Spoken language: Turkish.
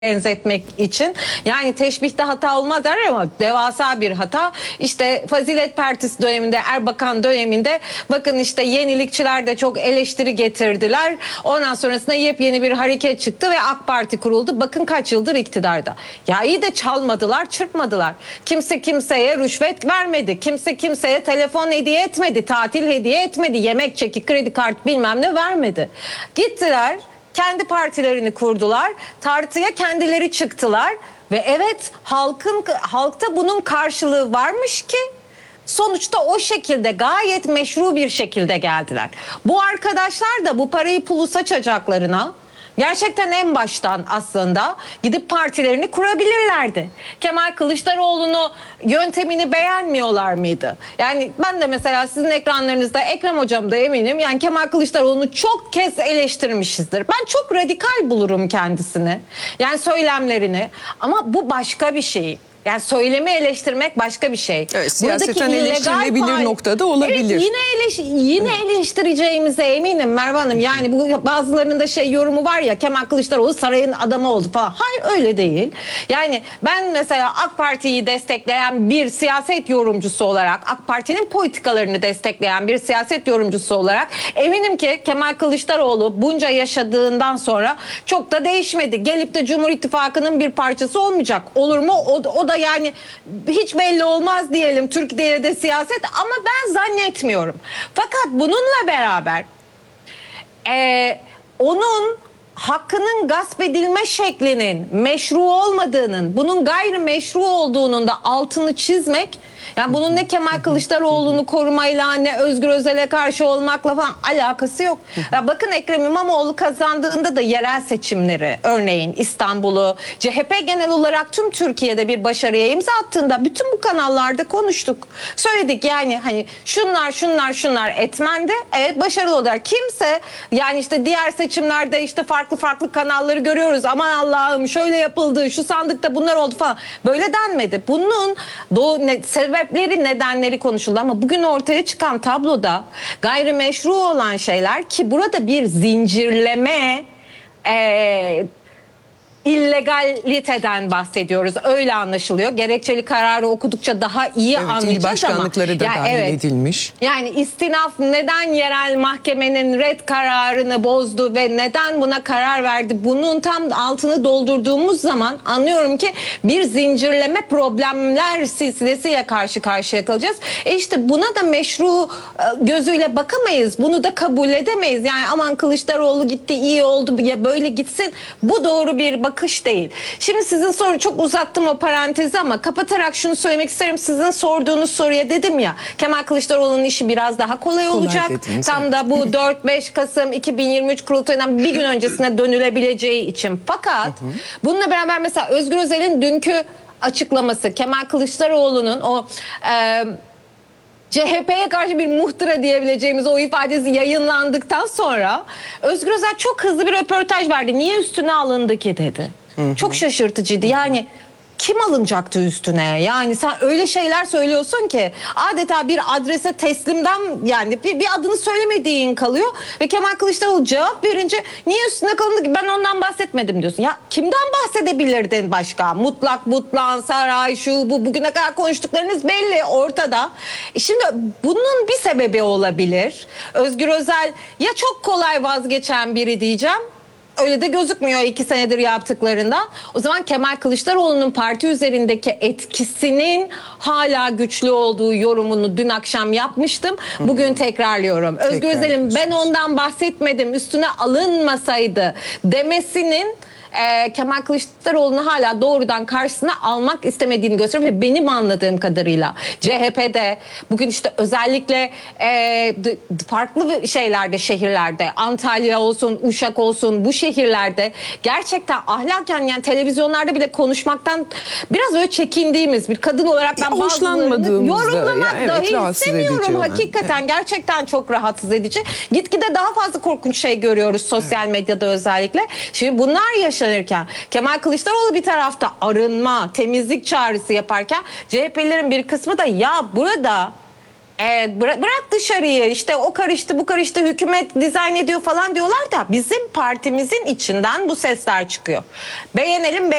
benzetmek için. Yani teşbihte hata olmaz der ama devasa bir hata. İşte Fazilet Partisi döneminde, Erbakan döneminde bakın işte yenilikçiler de çok eleştiri getirdiler. Ondan sonrasında yepyeni bir hareket çıktı ve AK Parti kuruldu. Bakın kaç yıldır iktidarda. Ya iyi de çalmadılar, çırpmadılar. Kimse kimseye rüşvet vermedi. Kimse kimseye telefon hediye etmedi, tatil hediye etmedi, yemek çeki, kredi kartı bilmem ne vermedi. Gittiler, kendi partilerini kurdular. Tartıya kendileri çıktılar ve evet halkta bunun karşılığı varmış ki sonuçta o şekilde gayet meşru bir şekilde geldiler. Bu arkadaşlar da bu parayı pulu saçacaklarına gerçekten en baştan aslında gidip partilerini kurabilirlerdi. Kemal Kılıçdaroğlu'nu yöntemini beğenmiyorlar mıydı? Yani ben de mesela sizin ekranlarınızda Ekrem Hocam da eminim yani Kemal Kılıçdaroğlu'nu çok kez eleştirmişizdir. Ben çok radikal bulurum kendisini. Yani söylemlerini ama bu başka bir şey. Yani söylemi eleştirmek başka bir şey. Evet, siyaseten eleştirilebilir noktada olabilir. Evet, yine eleştireceğimize eminim Merve Hanım. Yani bu bazılarının da yorumu var ya, Kemal Kılıçdaroğlu sarayın adamı oldu falan. Hayır, öyle değil. Yani ben mesela AK Parti'yi destekleyen bir siyaset yorumcusu olarak, AK Parti'nin politikalarını destekleyen bir siyaset yorumcusu olarak eminim ki Kemal Kılıçdaroğlu bunca yaşadığından sonra çok da değişmedi. Gelip de Cumhur İttifakı'nın bir parçası olmayacak. Olur mu? O da yani hiç belli olmaz diyelim Türkiye'de siyaset, ama ben zannetmiyorum. Fakat bununla beraber onun hakkının gasp edilme şeklinin meşru olmadığının, bunun gayrimeşru olduğunun da altını çizmek, yani bunun ne Kemal Kılıçdaroğlu'nu korumayla ne Özgür Özel'e karşı olmakla falan alakası yok. Ya bakın Ekrem İmamoğlu kazandığında da yerel seçimleri, örneğin İstanbul'u, CHP genel olarak tüm Türkiye'de bir başarıya imza attığında bütün bu kanallarda konuştuk. Söyledik yani hani şunlar etmendi. Evet, başarılı oldular. Kimse yani işte diğer seçimlerde işte farklı kanalları görüyoruz. Aman Allah'ım şöyle yapıldı, şu sandıkta bunlar oldu falan. Böyle denmedi. Bunun sebepleri, nedenleri konuşuldu ama bugün ortaya çıkan tabloda gayrimeşru olan şeyler, ki burada bir zincirleme illegaliteden bahsediyoruz. Öyle anlaşılıyor. Gerekçeli kararı okudukça daha iyi anlayacağız ama. İl başkanlıkları da dahil edilmiş. Yani istinaf neden yerel mahkemenin red kararını bozdu ve neden buna karar verdi? Bunun tam altını doldurduğumuz zaman anlıyorum ki bir zincirleme problemler silsilesiyle karşı karşıya kalacağız. İşte buna da meşru gözüyle bakamayız. Bunu da kabul edemeyiz. Yani aman Kılıçdaroğlu gitti, iyi oldu ya, böyle gitsin. Bu doğru bir bakış değil. Şimdi sizin soru, çok uzattım o parantezi ama kapatarak şunu söylemek isterim. Sizin sorduğunuz soruya dedim ya, Kemal Kılıçdaroğlu'nun işi biraz daha kolay olacak. Dediniz, tam evet. da bu 4-5 Kasım 2023 kurultayından bir gün öncesine dönülebileceği için. Fakat bununla beraber mesela Özgür Özel'in dünkü açıklaması, Kemal Kılıçdaroğlu'nun o CHP'ye karşı bir muhtıra diyebileceğimiz o ifadesi yayınlandıktan sonra Özgür Özel çok hızlı bir röportaj verdi. Niye üstüne alındı ki dedi. Çok şaşırtıcıydı. Yani kim alınacaktı üstüne? Yani sen öyle şeyler söylüyorsun ki adeta bir adrese teslimden, yani bir adını söylemediğin kalıyor ve Kemal Kılıçdaroğlu cevap verince niye üstüne kalındı ki, ben ondan bahsetmedim diyorsun. Ya kimden bahsedebilirdin başka? Mutlak, Mutlan, Saray, şu bu, bugüne kadar konuştuklarınız belli, ortada. Şimdi bunun bir sebebi olabilir. Özgür Özel ya çok kolay vazgeçen biri diyeceğim. Öyle de gözükmüyor 2 senedir yaptıklarında. O zaman Kemal Kılıçdaroğlu'nun parti üzerindeki etkisinin hala güçlü olduğu yorumunu dün akşam yapmıştım. Bugün tekrarlıyorum. Özgür Özel'in ben ondan bahsetmedim, üstüne alınmasaydı demesinin Kemal Kılıçdaroğlu'nu hala doğrudan karşısına almak istemediğini gösteriyor ve benim anladığım kadarıyla CHP'de bugün işte özellikle farklı şeylerde, şehirlerde, Antalya olsun, Uşak olsun, bu şehirlerde gerçekten ahlaken, yani televizyonlarda bile konuşmaktan biraz öyle çekindiğimiz, bir kadın olarak ben bazılarını yorumlamak dahi istemiyorum. Hakikaten gerçekten çok rahatsız edici. Gitgide daha fazla korkunç şey görüyoruz sosyal medyada özellikle. Şimdi bunlar yaşanırken Kemal Kılıçdaroğlu bir tarafta arınma, temizlik çağrısı yaparken CHP'lerin bir kısmı da ya burada Evet, bırak dışarıyı, işte o karıştı bu karıştı, hükümet dizayn ediyor falan diyorlar da bizim partimizin içinden bu sesler çıkıyor. Beğenelim